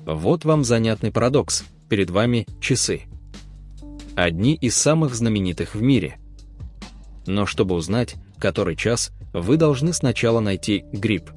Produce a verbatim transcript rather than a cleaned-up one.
Вот вам занятный парадокс. Перед вами часы. Одни из самых знаменитых в мире. Но чтобы узнать, который час, вы должны сначала найти гриб.